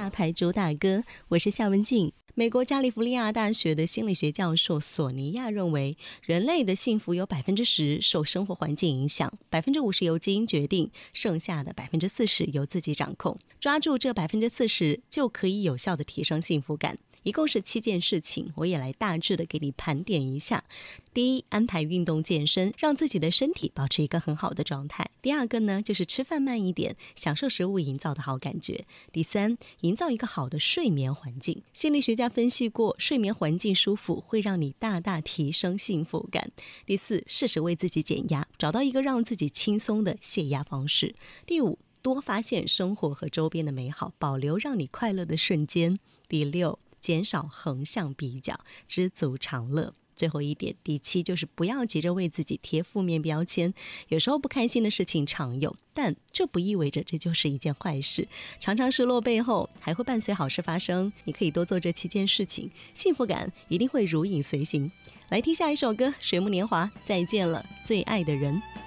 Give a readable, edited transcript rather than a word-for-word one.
大牌主打歌，我是夏文静。美国加利福尼亚大学的心理学教授索尼娅认为，人类的幸福有 10% 受生活环境影响， 50% 由基因决定，剩下的 40% 由自己掌控。抓住这 40% 就可以有效的提升幸福感。一共是7件事情，我也来大致的给你盘点一下。第一，安排运动健身，让自己的身体保持一个很好的状态。第二个呢，就是吃饭慢一点，享受食物营造的好感觉。第三，营造一个好的睡眠环境。心理学家分析过，睡眠环境舒服会让你大大提升幸福感。第四，适时为自己减压，找到一个让自己轻松的泄压方式。第五，多发现生活和周边的美好，保留让你快乐的瞬间。第六，减少横向比较，知足常乐。最后一点，第7，就是不要急着为自己贴负面标签。有时候不开心的事情常有，但这不意味着这就是一件坏事。常常失落背后还会伴随好事发生，你可以多做这7件事情，幸福感一定会如影随形。来听下一首歌，水木年华，再见了，最爱的人。